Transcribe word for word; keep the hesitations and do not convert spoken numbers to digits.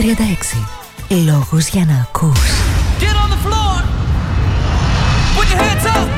τριάντα έξι. Λόγος για να ακούς. Get on the floor. Put your hands up.